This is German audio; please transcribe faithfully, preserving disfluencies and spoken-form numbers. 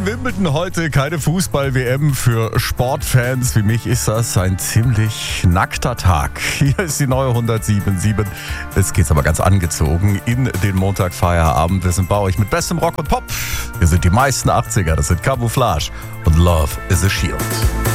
in Wimbledon heute keine Fußball-W M. Für Sportfans wie mich ist das ein ziemlich nackter Tag. Hier ist die neue hundertsieben Komma sieben. Es geht's aber ganz angezogen in den Montagfeierabend. Wir sind bei euch mit bestem Rock und Pop. Wir sind die meisten achtziger, das sind Camouflage und Love is a Shield.